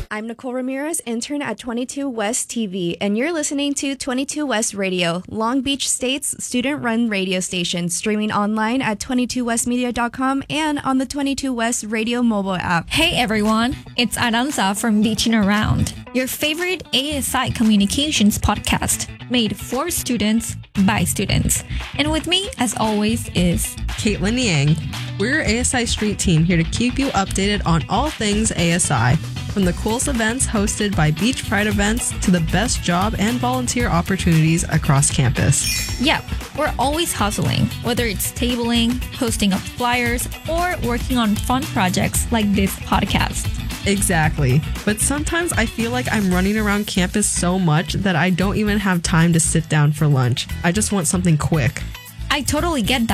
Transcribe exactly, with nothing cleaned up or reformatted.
I'm Nicole Ramirez, intern at twenty-two West T V, and you're listening to twenty-two West Radio, Long Beach State's student-run radio station, streaming online at twenty-two west media dot com and on the twenty-two West Radio mobile app. Hey everyone, it's Aranza from Beaching Around, your favorite A S I communications podcast, made for students by students. And with me, as always, is Caitlin Yang. We're A S I Street Team, here to keep you updated on all things A S I. From the coolest events hosted by Beach Pride events to the best job and volunteer opportunities across campus. Yep, we're always hustling, whether it's tabling, posting up flyers, or working on fun projects like this podcast. Exactly. But sometimes I feel like I'm running around campus so much that I don't even have time to sit down for lunch. I just want something quick. I totally get that.